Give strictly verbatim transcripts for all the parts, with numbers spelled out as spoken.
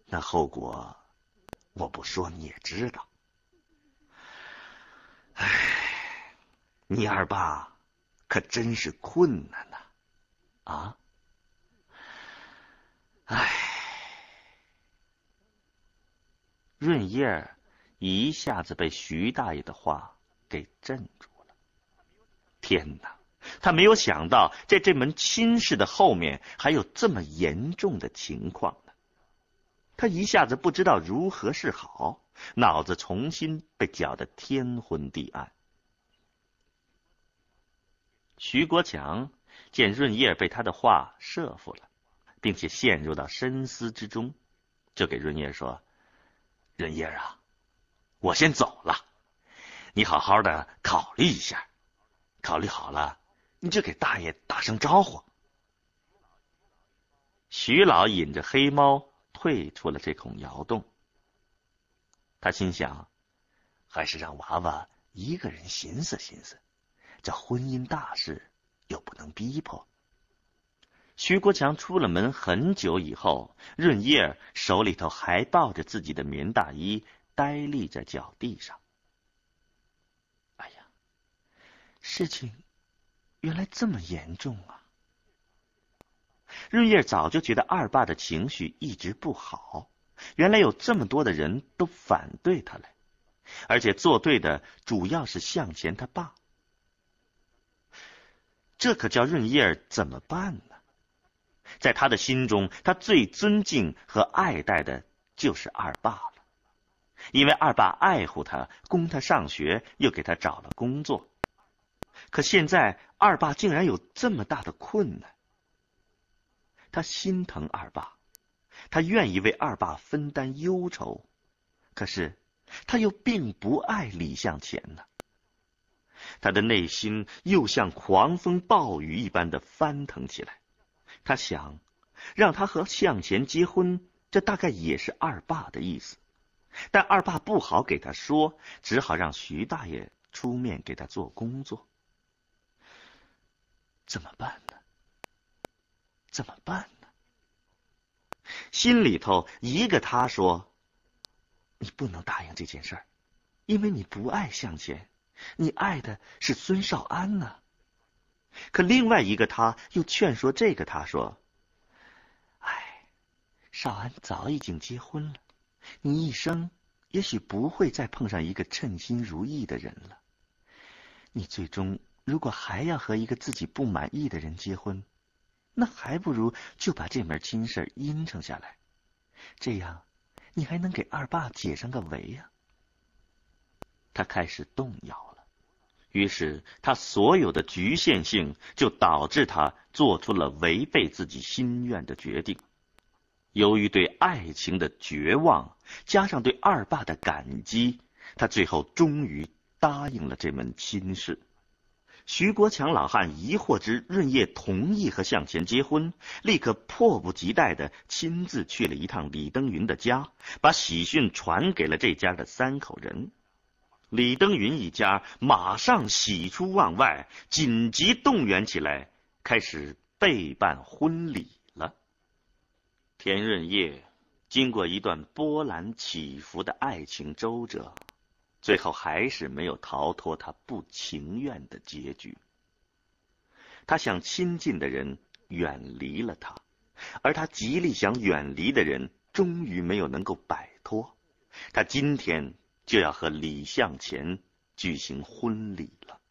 那后果我不说你也知道。唉，你二爸可真是困难呐！啊，唉。润叶一下子被徐大爷的话给镇住了。天哪，他没有想到在这门亲事的后面还有这么严重的情况呢。他一下子不知道如何是好，脑子重新被搅得天昏地暗。徐国强见润叶被他的话摄服了，并且陷入到深思之中，就给润叶说：润叶啊，我先走了，你好好的考虑一下，考虑好了你就给大爷打声招呼。徐老引着黑猫退出了这孔窑洞。他心想，还是让娃娃一个人寻思寻思，这婚姻大事又不能逼迫。徐国强出了门很久以后，润叶手里头还抱着自己的棉大衣，呆立在脚地上。哎呀，事情原来这么严重啊！润叶早就觉得二爸的情绪一直不好，原来有这么多的人都反对他来，而且作对的主要是向前他爸。这可叫润叶怎么办呢？在他的心中，他最尊敬和爱戴的就是二爸了，因为二爸爱护他，供他上学，又给他找了工作。可现在二爸竟然有这么大的困难，他心疼二爸，他愿意为二爸分担忧愁，可是他又并不爱李向前呢。他的内心又像狂风暴雨一般的翻腾起来。他想，让他和向前结婚，这大概也是二爸的意思，但二爸不好给他说，只好让徐大爷出面给他做工作。怎么办呢？怎么办呢？心里头一个他说，你不能答应这件事儿，因为你不爱向前，你爱的是孙少安呢。可另外一个他又劝说这个他说，哎，少安早已经结婚了，你一生也许不会再碰上一个称心如意的人了。你最终如果还要和一个自己不满意的人结婚，那还不如就把这门亲事应承下来，这样你还能给二爸解上个围呀。他开始动摇了。于是他所有的局限性就导致他做出了违背自己心愿的决定。由于对爱情的绝望，加上对二爸的感激，他最后终于答应了这门亲事。徐国强老汉疑惑之润叶同意和向前结婚，立刻迫不及待地亲自去了一趟李登云的家，把喜讯传给了这家的三口人。李登云一家马上喜出望外，紧急动员起来，开始备办婚礼了。田润叶经过一段波澜起伏的爱情周折，最后还是没有逃脱他不情愿的结局。他想亲近的人远离了他，而他极力想远离的人终于没有能够摆脱。他今天就要和李向前举行婚礼了。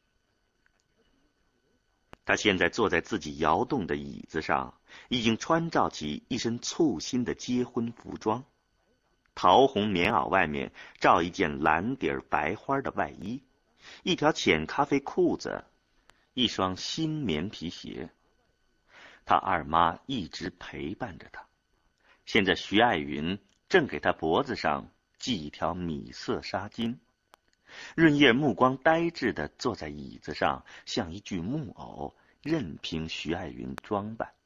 他现在坐在自己窑洞的椅子上，已经穿罩起一身簇新的结婚服装，桃红棉袄外面罩一件蓝底儿白花的外衣，一条浅咖啡裤子，一双新棉皮鞋。他二妈一直陪伴着他，现在徐爱云正给他脖子上系一条米色纱巾。润叶目光呆滞地坐在椅子上，像一具木偶，任凭徐爱云装扮。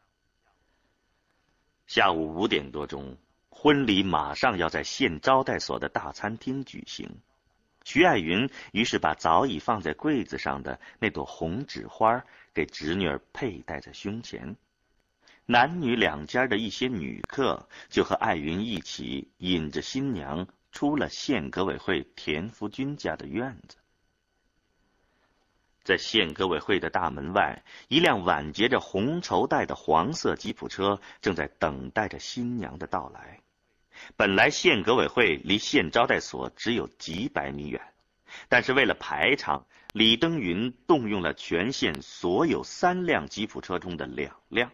下午五点多钟，婚礼马上要在县招待所的大餐厅举行。徐爱云于是把早已放在柜子上的那朵红纸花给侄女儿佩戴在胸前。 男女两家的一些女客就和艾云一起引着新娘出了县革委会田福军家的院子。在县革委会的大门外，一辆挽结着红绸带的黄色吉普车正在等待着新娘的到来。本来县革委会离县招待所只有几百米远，但是为了排场，李登云动用了全县所有三辆吉普车中的两辆。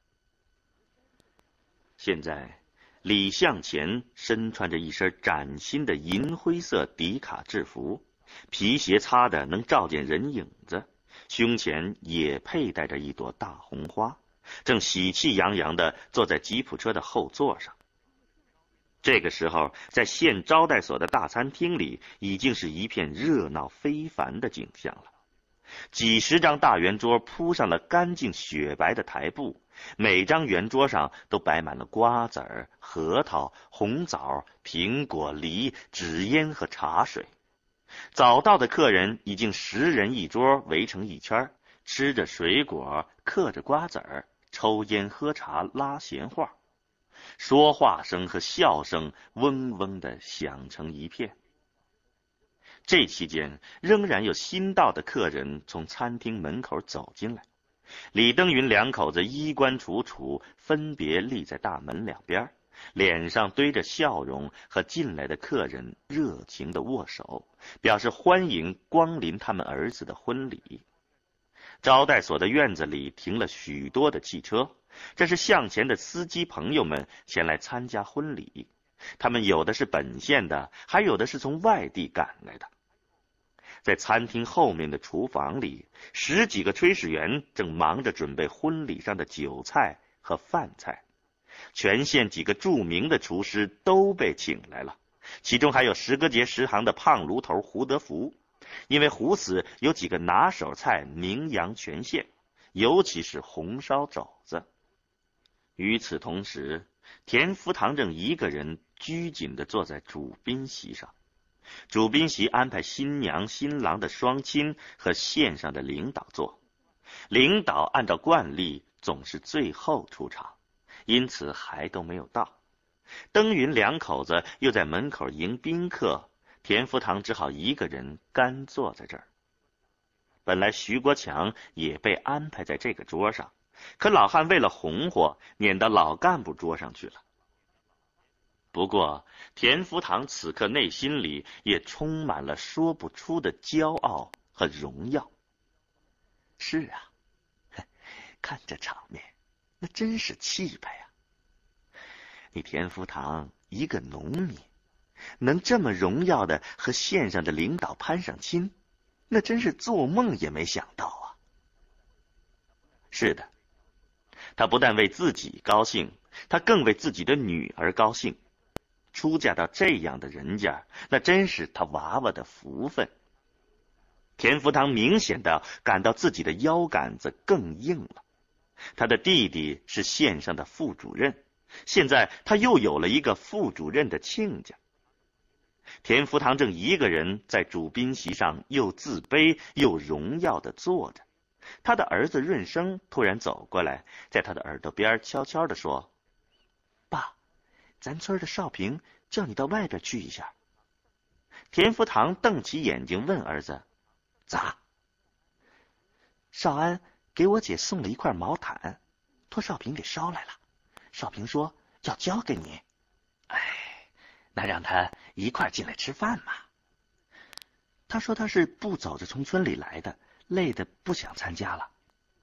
现在李向前身穿着一身崭新的银灰色迪卡制服，皮鞋擦的能照见人影子，胸前也佩戴着一朵大红花，正喜气洋洋地坐在吉普车的后座上。这个时候，在县招待所的大餐厅里，已经是一片热闹非凡的景象了。几十张大圆桌铺上了干净雪白的台布，每张圆桌上都摆满了瓜子儿、核桃、红枣、苹果、梨、纸烟和茶水。早到的客人已经十人一桌围成一圈，吃着水果，嗑着瓜子儿，抽烟喝茶，拉闲话，说话声和笑声嗡嗡地响成一片。这期间仍然有新到的客人从餐厅门口走进来，李登云两口子衣冠楚楚，分别立在大门两边，脸上堆着笑容，和进来的客人热情地握手，表示欢迎光临他们儿子的婚礼。招待所的院子里停了许多的汽车，这是向前的司机朋友们前来参加婚礼，他们有的是本县的，还有的是从外地赶来的。在餐厅后面的厨房里，十几个炊事员正忙着准备婚礼上的酒菜和饭菜。全县几个著名的厨师都被请来了，其中还有石歌节食堂的胖炉头胡德福，因为胡死有几个拿手菜名扬全县，尤其是红烧肘子。与此同时，田福堂正一个人拘谨地坐在主宾席上。主宾席安排新娘新郎的双亲和县上的领导坐，领导按照惯例总是最后出场，因此还都没有到。登云两口子又在门口迎宾客，田福堂只好一个人干坐在这儿。本来徐国强也被安排在这个桌上，可老汉为了红火，撵到老干部桌上去了。不过田福堂此刻内心里也充满了说不出的骄傲和荣耀。是啊，看这场面，那真是气派呀！你田福堂一个农民，能这么荣耀的和县上的领导攀上亲，那真是做梦也没想到啊！是的，他不但为自己高兴，他更为自己的女儿高兴。出嫁到这样的人家，那真是他娃娃的福分。田福堂明显的感到自己的腰杆子更硬了。他的弟弟是县上的副主任，现在他又有了一个副主任的亲家。田福堂正一个人在主宾席上又自卑又荣耀地坐着，他的儿子润生突然走过来，在他的耳朵边悄悄地说：“爸，咱村的少平叫你到外边去一下。”田福堂瞪起眼睛问儿子：“咋？”少安给我姐送了一块毛毯，托少平给捎来了。少平说要交给你。哎，那让他一块进来吃饭嘛。他说他是不走着从村里来的，累得不想参加了。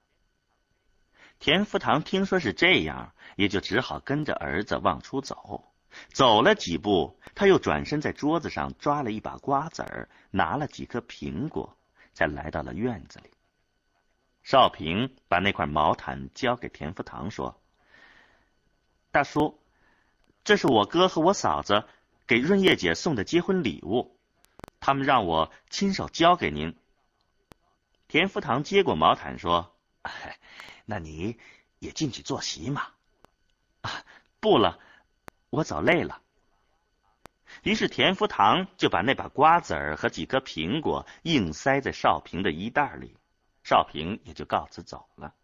田福堂听说是这样，也就只好跟着儿子往出走。走了几步，他又转身在桌子上抓了一把瓜子儿，拿了几颗苹果，才来到了院子里。少平把那块毛毯交给田福堂说：“大叔，这是我哥和我嫂子给润叶姐送的结婚礼物，他们让我亲手交给您。”田福堂接过毛毯说：“哎，那你也进去坐席嘛。”“啊，不了，我早累了。”于是田福堂就把那把瓜子儿和几颗苹果硬塞在少平的衣袋里，少平也就告辞走了。